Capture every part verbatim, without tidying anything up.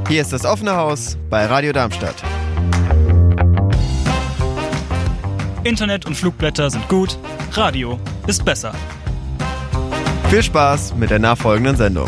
Hier ist das offene Haus bei Radio Darmstadt. Internet und Flugblätter sind gut, Radio ist besser. Viel Spaß mit der nachfolgenden Sendung.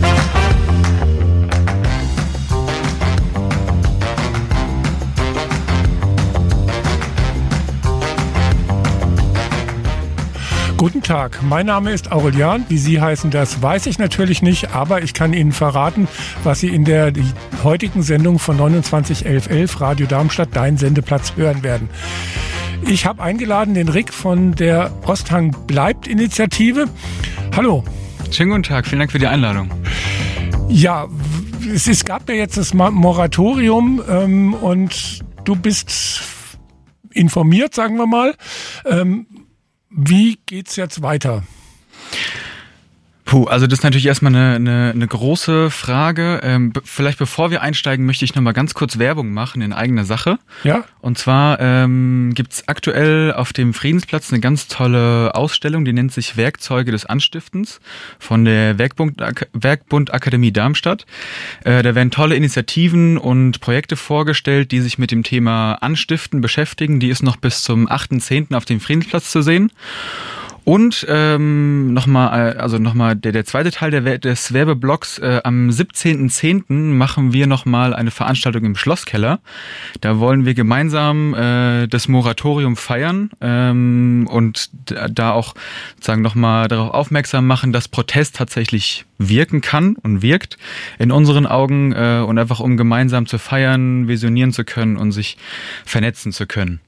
Guten Tag, mein Name ist Aurelian. Wie Sie heißen, das weiß ich natürlich nicht, aber ich kann Ihnen verraten, was Sie in der heutigen Sendung von neunundzwanzig elf elf Radio Darmstadt, dein Sendeplatz, hören werden. Ich habe eingeladen den Rick von der Osthang bleibt Initiative. Hallo. Schönen guten Tag, vielen Dank für die Einladung. Ja, es, es gab ja jetzt das Moratorium ähm, und du bist informiert, sagen wir mal. Ähm, Wie geht's jetzt weiter? Puh, also das ist natürlich erstmal eine, eine, eine große Frage. Ähm, be- vielleicht bevor wir einsteigen, möchte ich nochmal ganz kurz Werbung machen in eigener Sache. Ja. Und zwar ähm, gibt's aktuell auf dem Friedensplatz eine ganz tolle Ausstellung, die nennt sich Werkzeuge des Anstiftens von der Werkbund, Ak- Werkbund Akademie Darmstadt. Äh, da werden tolle Initiativen und Projekte vorgestellt, die sich mit dem Thema Anstiften beschäftigen. Die ist noch bis zum achten zehnten auf dem Friedensplatz zu sehen. Und ähm, nochmal, also nochmal der, der zweite Teil der, des Werbeblocks, äh, am siebzehnten zehnten machen wir nochmal eine Veranstaltung im Schlosskeller. Da wollen wir gemeinsam äh, das Moratorium feiern ähm, und da auch sozusagen nochmal darauf aufmerksam machen, dass Protest tatsächlich wirken kann und wirkt in unseren Augen äh, und einfach um gemeinsam zu feiern, visionieren zu können und sich vernetzen zu können.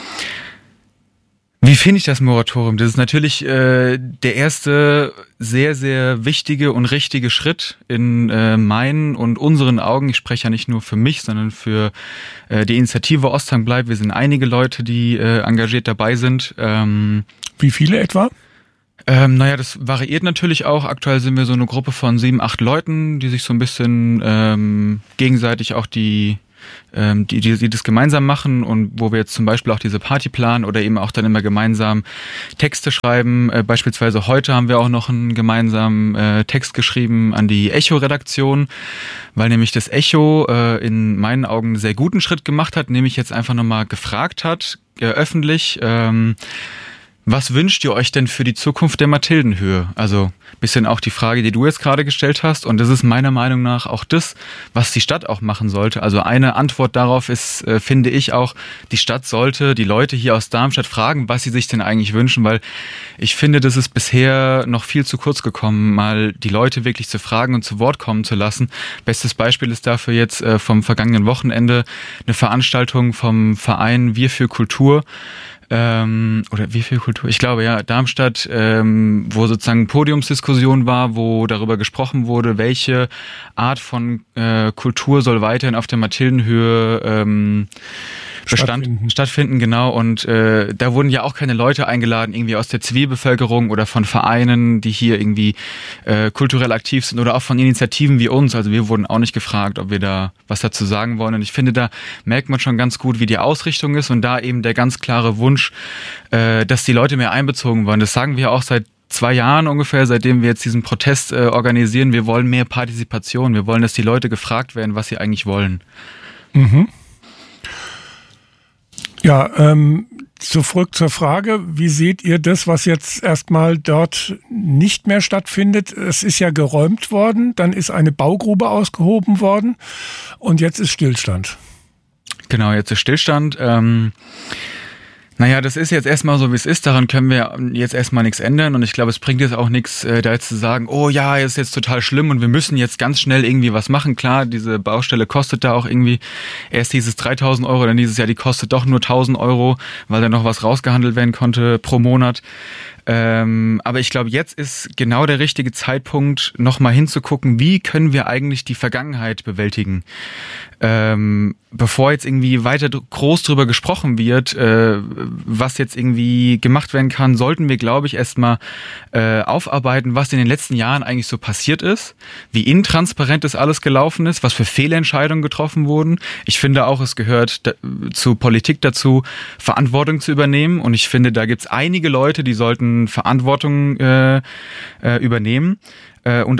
Wie finde ich das Moratorium? Das ist natürlich äh, der erste sehr, sehr wichtige und richtige Schritt in äh, meinen und unseren Augen. Ich spreche ja nicht nur für mich, sondern für äh, die Initiative Osthang bleibt. Wir sind einige Leute, die äh, engagiert dabei sind. Ähm, Wie viele etwa? Ähm, naja, das variiert natürlich auch. Aktuell sind wir so eine Gruppe von sieben, acht Leuten, die sich so ein bisschen ähm, gegenseitig auch die ähm, die, die, die das gemeinsam machen und wo wir jetzt zum Beispiel auch diese Party planen oder eben auch dann immer gemeinsam Texte schreiben. Äh, beispielsweise heute haben wir auch noch einen gemeinsamen äh, Text geschrieben an die Echo-Redaktion, weil nämlich das Echo äh, in meinen Augen einen sehr guten Schritt gemacht hat, nämlich jetzt einfach nochmal gefragt hat, äh, öffentlich, ähm, was wünscht ihr euch denn für die Zukunft der Mathildenhöhe? Also bisschen auch die Frage, die du jetzt gerade gestellt hast. Und das ist meiner Meinung nach auch das, was die Stadt auch machen sollte. Also eine Antwort darauf ist, äh, finde ich auch, die Stadt sollte die Leute hier aus Darmstadt fragen, was sie sich denn eigentlich wünschen. Weil ich finde, das ist bisher noch viel zu kurz gekommen, mal die Leute wirklich zu fragen und zu Wort kommen zu lassen. Bestes Beispiel ist dafür jetzt äh, vom vergangenen Wochenende eine Veranstaltung vom Verein Wir für Kultur. Ähm, oder wie viel Kultur? Ich glaube, ja, Darmstadt, ähm, wo sozusagen Podiumsdiskussion war, wo darüber gesprochen wurde, welche Art von äh, Kultur soll weiterhin auf der Mathildenhöhe ähm, Bestand stattfinden. stattfinden, genau. Und äh, da wurden ja auch keine Leute eingeladen, irgendwie aus der Zivilbevölkerung oder von Vereinen, die hier irgendwie äh, kulturell aktiv sind oder auch von Initiativen wie uns. Also wir wurden auch nicht gefragt, ob wir da was dazu sagen wollen. Und ich finde, da merkt man schon ganz gut, wie die Ausrichtung ist und da eben der ganz klare Wunsch, äh, dass die Leute mehr einbezogen werden. Das sagen wir auch seit zwei Jahren ungefähr, seitdem wir jetzt diesen Protest äh, organisieren. Wir wollen mehr Partizipation. Wir wollen, dass die Leute gefragt werden, was sie eigentlich wollen. Mhm. Ja, ähm, zurück zur Frage, wie seht ihr das, was jetzt erstmal dort nicht mehr stattfindet? Es ist ja geräumt worden, dann ist eine Baugrube ausgehoben worden und jetzt ist Stillstand. Genau, jetzt ist Stillstand. Ähm Naja, das ist jetzt erstmal so, wie es ist. Daran können wir jetzt erstmal nichts ändern. Und ich glaube, es bringt jetzt auch nichts, äh, da jetzt zu sagen, oh ja, ist jetzt total schlimm und wir müssen jetzt ganz schnell irgendwie was machen. Klar, diese Baustelle kostet da auch irgendwie, erst hieß es dreitausend Euro, dann dieses Jahr, die kostet doch nur tausend Euro, weil da noch was rausgehandelt werden konnte pro Monat. Ähm, aber ich glaube, jetzt ist genau der richtige Zeitpunkt, nochmal hinzugucken, wie können wir eigentlich die Vergangenheit bewältigen. Ähm, bevor jetzt irgendwie weiter groß drüber gesprochen wird, äh, was jetzt irgendwie gemacht werden kann, sollten wir, glaube ich, erstmal äh, aufarbeiten, was in den letzten Jahren eigentlich so passiert ist, wie intransparent das alles gelaufen ist, was für Fehlentscheidungen getroffen wurden. Ich finde auch, es gehört da, zu Politik dazu, Verantwortung zu übernehmen. Und ich finde, da gibt es einige Leute, die sollten Verantwortung äh, äh, übernehmen. Und auch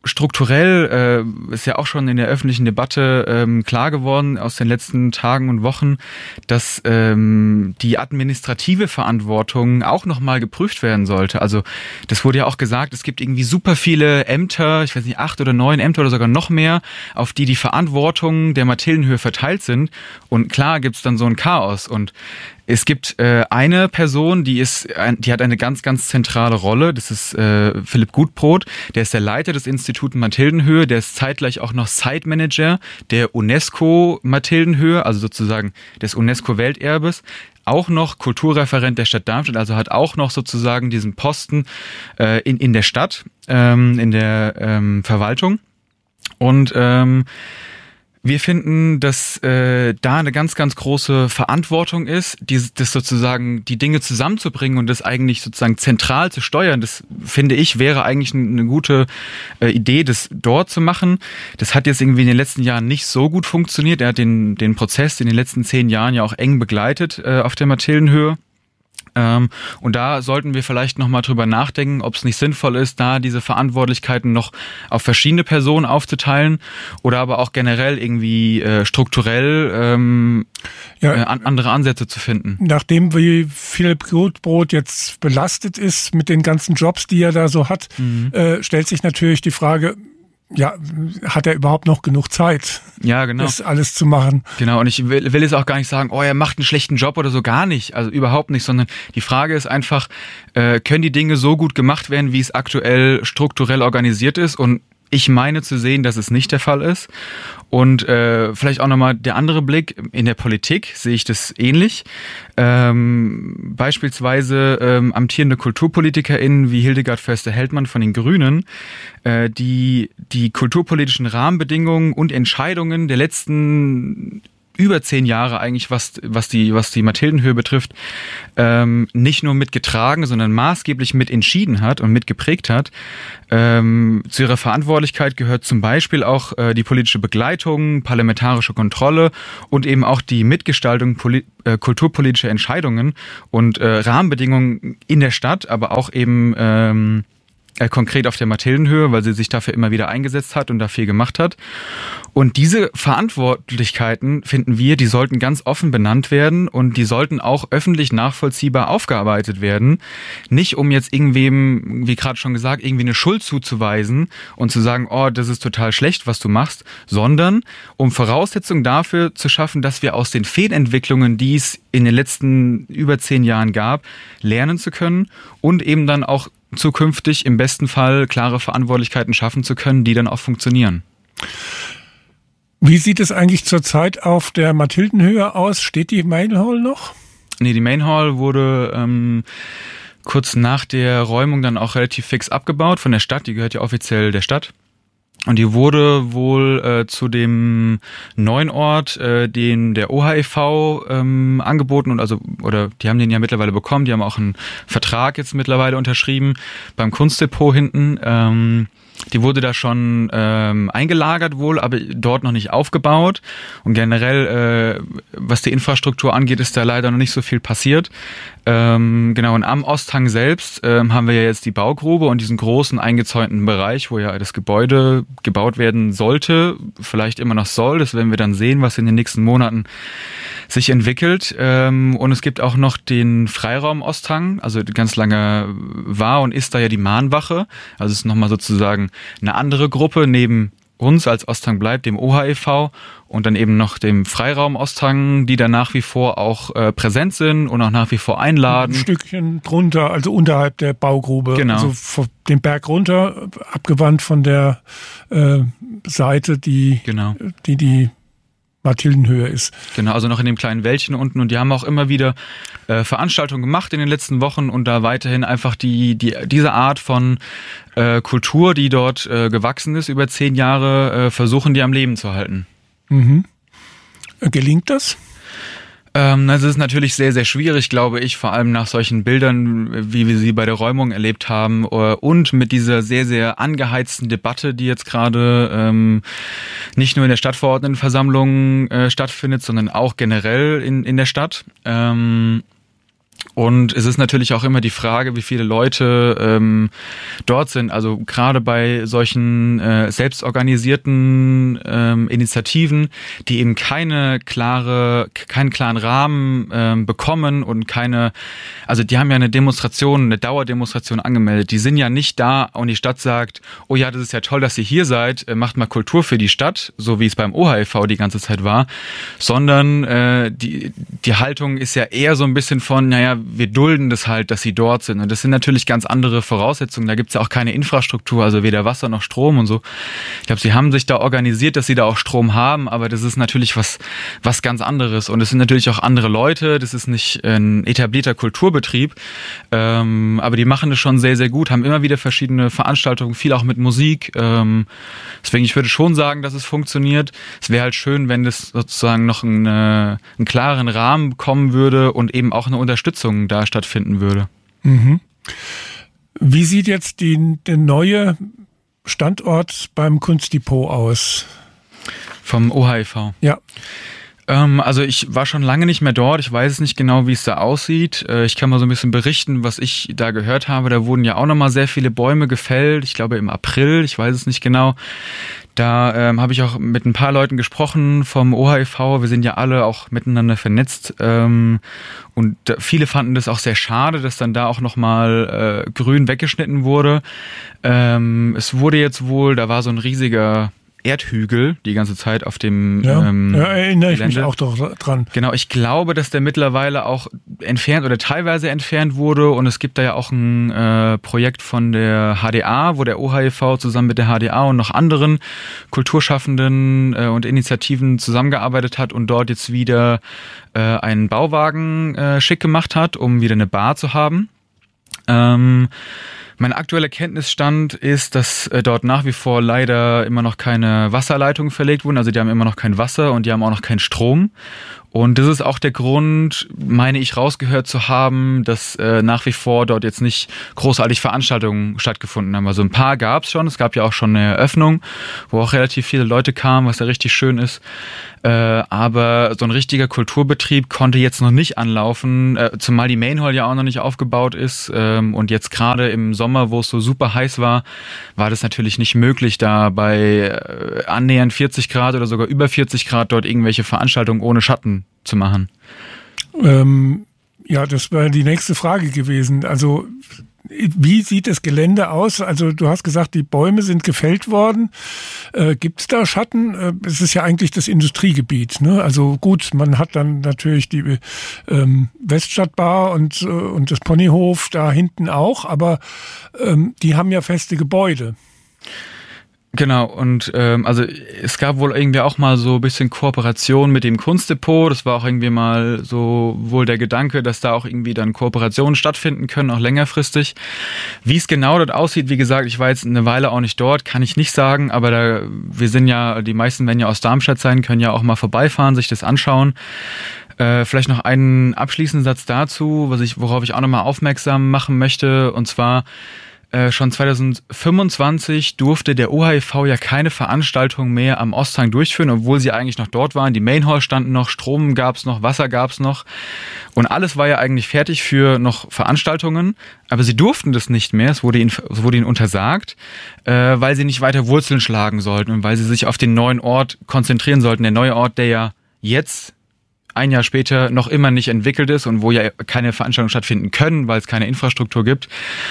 strukturell äh, ist ja auch schon in der öffentlichen Debatte ähm, klar geworden aus den letzten Tagen und Wochen, dass ähm, die administrative Verantwortung auch nochmal geprüft werden sollte. Also das wurde ja auch gesagt, es gibt irgendwie super viele Ämter, ich weiß nicht, acht oder neun Ämter oder sogar noch mehr, auf die die Verantwortung der Mathildenhöhe verteilt sind. Und klar gibt's dann so ein Chaos. Und es gibt äh, eine Person, die ist, ein, die hat eine ganz, ganz zentrale Rolle. Das ist äh, Philipp Gutbrot. Der ist der Leiter des Instituts Mathildenhöhe. Der ist zeitgleich auch noch Site Manager der UNESCO Mathildenhöhe, also sozusagen des UNESCO-Welterbes. Auch noch Kulturreferent der Stadt Darmstadt, also hat auch noch sozusagen diesen Posten äh, in in der Stadt, ähm, in der ähm, Verwaltung. Und ähm, wir finden, dass äh, da eine ganz, ganz große Verantwortung ist, die, das sozusagen die Dinge zusammenzubringen und das eigentlich sozusagen zentral zu steuern. Das, finde ich, wäre eigentlich eine gute äh, Idee, das dort zu machen. Das hat jetzt irgendwie in den letzten Jahren nicht so gut funktioniert. Er hat den, den Prozess in den letzten zehn Jahren ja auch eng begleitet äh, auf der Mathildenhöhe. Ähm, und da sollten wir vielleicht nochmal drüber nachdenken, ob es nicht sinnvoll ist, da diese Verantwortlichkeiten noch auf verschiedene Personen aufzuteilen oder aber auch generell irgendwie äh, strukturell ähm, ja, äh, an, andere Ansätze zu finden. Nachdem wie Philipp Gutbrot jetzt belastet ist mit den ganzen Jobs, die er da so hat, mhm. äh, stellt sich natürlich die Frage, ja, hat er überhaupt noch genug Zeit, ja, genau, das alles zu machen? Genau, und ich will, will jetzt auch gar nicht sagen, oh, er macht einen schlechten Job oder so, gar nicht, also überhaupt nicht, sondern die Frage ist einfach, äh, können die Dinge so gut gemacht werden, wie es aktuell strukturell organisiert ist? Und ich meine zu sehen, dass es nicht der Fall ist. Und äh, vielleicht auch nochmal der andere Blick. In der Politik sehe ich das ähnlich. Ähm, beispielsweise ähm, amtierende KulturpolitikerInnen wie Hildegard Förster-Heldmann von den Grünen, äh, die die kulturpolitischen Rahmenbedingungen und Entscheidungen der letzten über zehn Jahre eigentlich, was was die was die Mathildenhöhe betrifft, ähm, nicht nur mitgetragen, sondern maßgeblich mit entschieden hat und mitgeprägt hat. Ähm, zu ihrer Verantwortlichkeit gehört zum Beispiel auch äh, die politische Begleitung, parlamentarische Kontrolle und eben auch die Mitgestaltung poli- äh, kulturpolitischer Entscheidungen und äh, Rahmenbedingungen in der Stadt, aber auch eben ähm, äh, konkret auf der Mathildenhöhe, weil sie sich dafür immer wieder eingesetzt hat und da viel gemacht hat. Und diese Verantwortlichkeiten, finden wir, die sollten ganz offen benannt werden und die sollten auch öffentlich nachvollziehbar aufgearbeitet werden. Nicht um jetzt irgendwem, wie gerade schon gesagt, irgendwie eine Schuld zuzuweisen und zu sagen, oh, das ist total schlecht, was du machst, sondern um Voraussetzungen dafür zu schaffen, dass wir aus den Fehlentwicklungen, die es in den letzten über zehn Jahren gab, lernen zu können und eben dann auch zukünftig im besten Fall klare Verantwortlichkeiten schaffen zu können, die dann auch funktionieren. Wie sieht es eigentlich zurzeit auf der Mathildenhöhe aus? Steht die Main Hall noch? Nee, die Main Hall wurde ähm, kurz nach der Räumung dann auch relativ fix abgebaut von der Stadt. Die gehört ja offiziell der Stadt. Und die wurde wohl äh, zu dem neuen Ort, äh, den der O H E V ähm, angeboten und also oder die haben den ja mittlerweile bekommen. Die haben auch einen Vertrag jetzt mittlerweile unterschrieben beim Kunstdepot hinten. Ähm, Die wurde da schon ähm, eingelagert wohl, aber dort noch nicht aufgebaut. Und generell, äh, was die Infrastruktur angeht, ist da leider noch nicht so viel passiert. Ähm, genau, und am Osthang selbst ähm, haben wir ja jetzt die Baugrube und diesen großen eingezäunten Bereich, wo ja das Gebäude gebaut werden sollte, vielleicht immer noch soll. Das werden wir dann sehen, was in den nächsten Monaten sich entwickelt. Ähm, und es gibt auch noch den Freiraum Osthang, also ganz lange war und ist da ja die Mahnwache. Also es ist nochmal sozusagen eine andere Gruppe neben uns als Osthang bleibt, dem O H E V und dann eben noch dem Freiraum Osthang, die da nach wie vor auch äh, präsent sind und auch nach wie vor einladen. Ein Stückchen drunter, also unterhalb der Baugrube, genau. Also von den Berg runter, abgewandt von der äh, Seite, die, genau. die die Mathildenhöhe ist. Genau, also noch in dem kleinen Wäldchen unten und die haben auch immer wieder äh, Veranstaltungen gemacht in den letzten Wochen und da weiterhin einfach die die diese Art von äh, Kultur, die dort äh, gewachsen ist über zehn Jahre, äh, versuchen die am Leben zu halten. Mhm. Gelingt das? Ähm, das ist natürlich sehr, sehr schwierig, glaube ich, vor allem nach solchen Bildern, wie wir sie bei der Räumung erlebt haben und mit dieser sehr, sehr angeheizten Debatte, die jetzt gerade ähm, nicht nur in der Stadtverordnetenversammlung äh, stattfindet, sondern auch generell in, in der Stadt. Ähm, Und es ist natürlich auch immer die Frage, wie viele Leute ähm, dort sind. Also gerade bei solchen äh, selbstorganisierten ähm, Initiativen, die eben keine klare, keinen klaren Rahmen ähm, bekommen und keine, also die haben ja eine Demonstration, eine Dauerdemonstration angemeldet. Die sind ja nicht da und die Stadt sagt, oh ja, das ist ja toll, dass ihr hier seid, macht mal Kultur für die Stadt, so wie es beim O H I V die ganze Zeit war, sondern äh, die, die Haltung ist ja eher so ein bisschen von, naja, wir dulden das halt, dass sie dort sind. Und das sind natürlich ganz andere Voraussetzungen. Da gibt's ja auch keine Infrastruktur, also weder Wasser noch Strom und so. Ich glaube, sie haben sich da organisiert, dass sie da auch Strom haben, aber das ist natürlich was, was ganz anderes. Und es sind natürlich auch andere Leute. Das ist nicht ein etablierter Kulturbetrieb. Ähm, aber die machen das schon sehr, sehr gut, haben immer wieder verschiedene Veranstaltungen, viel auch mit Musik. Ähm, deswegen, ich würde schon sagen, dass es funktioniert. Es wäre halt schön, wenn das sozusagen noch eine, einen klaren Rahmen bekommen würde und eben auch eine Unterstützung da stattfinden würde. Mhm. Wie sieht jetzt die, der neue Standort beim Kunstdepot aus? Vom O H I V? Ja. Ähm, also ich war schon lange nicht mehr dort. Ich weiß es nicht genau, wie es da aussieht. Äh, ich kann mal so ein bisschen berichten, was ich da gehört habe. Da wurden ja auch nochmal sehr viele Bäume gefällt. Ich glaube im April, ich weiß es nicht genau. Da ähm, habe ich auch mit ein paar Leuten gesprochen vom O H I V. Wir sind ja alle auch miteinander vernetzt. Ähm, und da, viele fanden das auch sehr schade, dass dann da auch nochmal äh, grün weggeschnitten wurde. Ähm, es wurde jetzt wohl, da war so ein riesiger Erdhügel die ganze Zeit auf dem ja, ähm, ja, erinnere ich Gelände. mich auch doch dran. Genau, ich glaube, dass der mittlerweile auch entfernt oder teilweise entfernt wurde und es gibt da ja auch ein äh, Projekt von der H D A, wo der O H I V zusammen mit der H D A und noch anderen Kulturschaffenden äh, und Initiativen zusammengearbeitet hat und dort jetzt wieder äh, einen Bauwagen äh, schick gemacht hat, um wieder eine Bar zu haben. Ähm, Mein aktueller Kenntnisstand ist, dass äh, dort nach wie vor leider immer noch keine Wasserleitungen verlegt wurden. Also die haben immer noch kein Wasser und die haben auch noch keinen Strom. Und das ist auch der Grund, meine ich, rausgehört zu haben, dass äh, nach wie vor dort jetzt nicht großartig Veranstaltungen stattgefunden haben. Also ein paar gab es schon. Es gab ja auch schon eine Eröffnung, wo auch relativ viele Leute kamen, was ja richtig schön ist. Äh, aber so ein richtiger Kulturbetrieb konnte jetzt noch nicht anlaufen, äh, zumal die Main Hall ja auch noch nicht aufgebaut ist. Ähm, und jetzt gerade im Sommer, wo es so super heiß war, war das natürlich nicht möglich, da bei äh, annähernd vierzig Grad oder sogar über vierzig Grad dort irgendwelche Veranstaltungen ohne Schatten zu machen. Ähm, ja, das wäre die nächste Frage gewesen. Also wie sieht das Gelände aus? Also du hast gesagt, die Bäume sind gefällt worden. Äh, Gibt es da Schatten? Äh, es ist ja eigentlich das Industriegebiet, ne? Also gut, man hat dann natürlich die ähm, Weststadtbar und, äh, und das Ponyhof da hinten auch, aber ähm, die haben ja feste Gebäude. Genau, und ähm, also es gab wohl irgendwie auch mal so ein bisschen Kooperation mit dem Kunstdepot. Das war auch irgendwie mal so wohl der Gedanke, dass da auch irgendwie dann Kooperationen stattfinden können, auch längerfristig. Wie es genau dort aussieht, wie gesagt, ich war jetzt eine Weile auch nicht dort, kann ich nicht sagen, aber da, wir sind ja, die meisten werden ja aus Darmstadt sein, können ja auch mal vorbeifahren, sich das anschauen. Äh, vielleicht noch einen abschließenden Satz dazu, was ich, worauf ich auch nochmal aufmerksam machen möchte, und zwar schon zwanzig fünfundzwanzig durfte der O H I V ja keine Veranstaltung mehr am Osthang durchführen, obwohl sie eigentlich noch dort waren. Die Main Hall standen noch, Strom gab's noch, Wasser gab's noch und alles war ja eigentlich fertig für noch Veranstaltungen, aber sie durften das nicht mehr, es wurde ihnen, es wurde ihnen untersagt, äh, weil sie nicht weiter Wurzeln schlagen sollten und weil sie sich auf den neuen Ort konzentrieren sollten. Der neue Ort, der ja jetzt ein Jahr später noch immer nicht entwickelt ist und wo ja keine Veranstaltungen stattfinden können, weil es keine Infrastruktur gibt.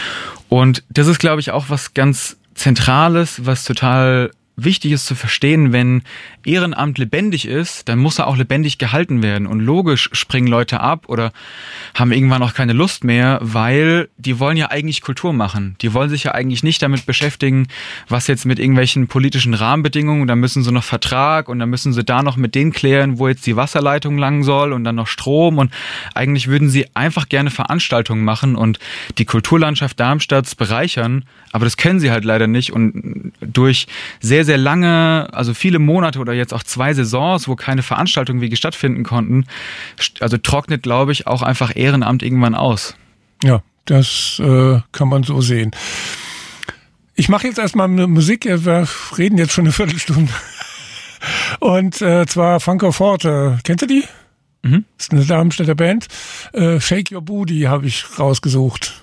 Und das ist, glaube ich, auch was ganz Zentrales, was total wichtig ist zu verstehen. Wenn Ehrenamt lebendig ist, dann muss er auch lebendig gehalten werden. Und logisch springen Leute ab oder haben irgendwann auch keine Lust mehr, weil die wollen ja eigentlich Kultur machen. Die wollen sich ja eigentlich nicht damit beschäftigen, was jetzt mit irgendwelchen politischen Rahmenbedingungen, da müssen sie noch Vertrag und dann müssen sie da noch mit denen klären, wo jetzt die Wasserleitung lang soll und dann noch Strom. Und eigentlich würden sie einfach gerne Veranstaltungen machen und die Kulturlandschaft Darmstadts bereichern, aber das können sie halt leider nicht. Und durch sehr, sehr lange, also viele Monate oder jetzt auch zwei Saisons, wo keine Veranstaltungen wirklich stattfinden konnten, also trocknet, glaube ich, auch einfach Ehrenamt irgendwann aus. Ja, das äh, kann man so sehen. Ich mache jetzt erstmal eine Musik, wir reden jetzt schon eine Viertelstunde. Und äh, zwar Franco Forte. Kennst du die? Mhm. Das ist eine Darmstädter Band. Äh, Shake Your Booty habe ich rausgesucht.